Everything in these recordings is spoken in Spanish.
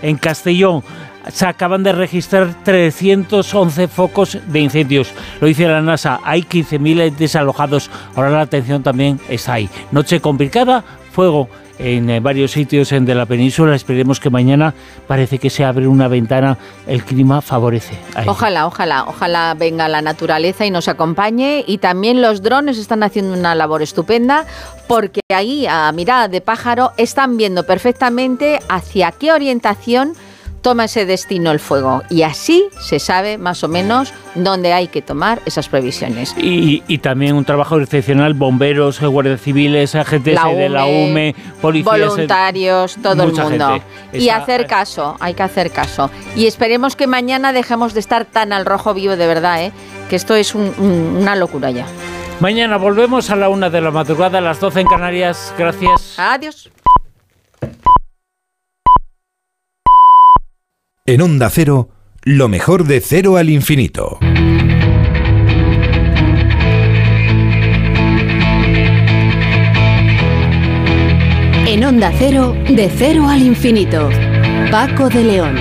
En Castellón se acaban de registrar 311 focos de incendios. Lo dice la NASA, hay 15.000 desalojados. Ahora la atención también está ahí. Noche complicada, fuego en varios sitios de la península. Esperemos que mañana parece que se abre una ventana, el clima favorece. Ojalá venga la naturaleza y nos acompañe. Y también los drones están haciendo una labor estupenda, porque ahí, a mirada de pájaro, están viendo perfectamente hacia qué orientación toma ese destino el fuego, y así se sabe más o menos dónde hay que tomar esas previsiones. Y también un trabajo excepcional, bomberos, guardias civiles, agentes de la UME, policías, voluntarios, todo el mundo. Y hacer caso, hay que hacer caso. Y esperemos que mañana dejemos de estar tan al rojo vivo, de verdad, que esto es una locura ya. Mañana volvemos a la 1 de la madrugada, a las 12 en Canarias. Gracias. Adiós. En Onda Cero, lo mejor de Cero al Infinito. En Onda Cero, de Cero al Infinito. Paco de León.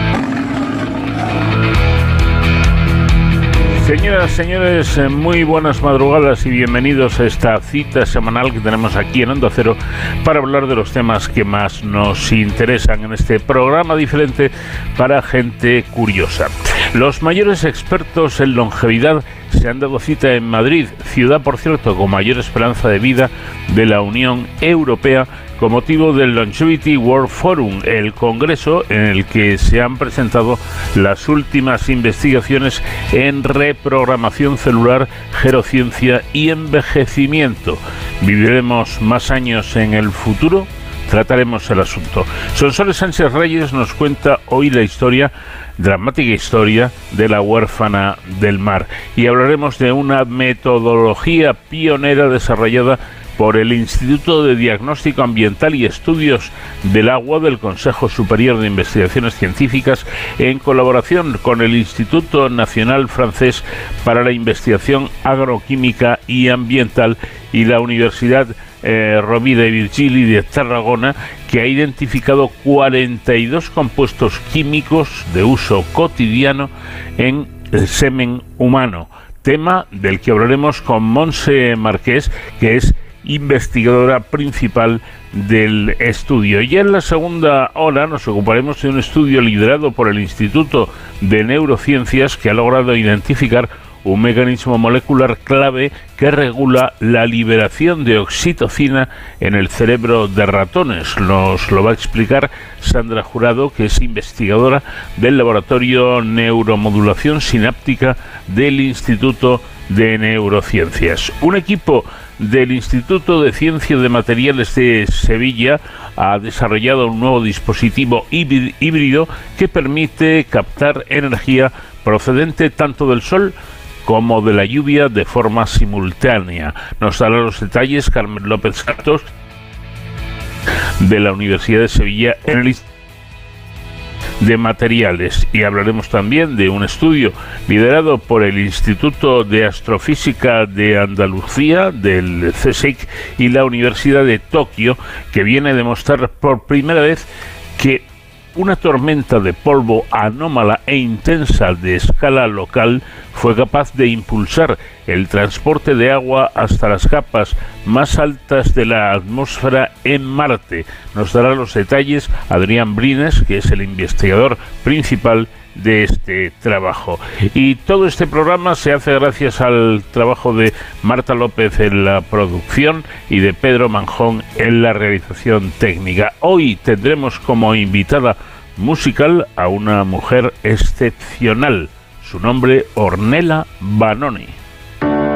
Señoras, señores, muy buenas madrugadas y bienvenidos a esta cita semanal que tenemos aquí en Onda Cero para hablar de los temas que más nos interesan en este programa diferente para gente curiosa. Los mayores expertos en longevidad se han dado cita en Madrid, ciudad, por cierto, con mayor esperanza de vida de la Unión Europea, con motivo del Longevity World Forum, el congreso en el que se han presentado las últimas investigaciones en reprogramación celular, gerociencia y envejecimiento. ¿Viviremos más años en el futuro? Trataremos el asunto. Sonsoles Sánchez Reyes nos cuenta hoy la dramática historia de la huérfana del mar, y hablaremos de una metodología pionera desarrollada por el Instituto de Diagnóstico Ambiental y Estudios del Agua del Consejo Superior de Investigaciones Científicas, en colaboración con el Instituto Nacional Francés para la Investigación Agroquímica y Ambiental y la Universidad Rovira i Virgili de Tarragona, que ha identificado 42 compuestos químicos de uso cotidiano en el semen humano, tema del que hablaremos con Montse Marqués, que es investigadora principal del estudio. Y en la segunda hora nos ocuparemos de un estudio liderado por el Instituto de Neurociencias, que ha logrado identificar un mecanismo molecular clave que regula la liberación de oxitocina en el cerebro de ratones. Nos lo va a explicar Sandra Jurado, que es investigadora del Laboratorio Neuromodulación Sináptica del Instituto de Neurociencias. Un equipo del Instituto de Ciencia de Materiales de Sevilla ha desarrollado un nuevo dispositivo híbrido que permite captar energía procedente tanto del sol como de la lluvia de forma simultánea. Nos dará los detalles Carmen López Santos, de la Universidad de Sevilla, en el Instituto de Materiales, y hablaremos también de un estudio liderado por el Instituto de Astrofísica de Andalucía, del CSIC, y la Universidad de Tokio, que viene a demostrar por primera vez que una tormenta de polvo anómala e intensa de escala local fue capaz de impulsar el transporte de agua hasta las capas más altas de la atmósfera en Marte. Nos dará los detalles Adrián Brines, que es el investigador principal de este trabajo. Y todo este programa se hace gracias al trabajo de Marta López en la producción y de Pedro Manjón en la realización técnica. Hoy tendremos como invitada musical a una mujer excepcional. Su nombre, Ornella Vanoni.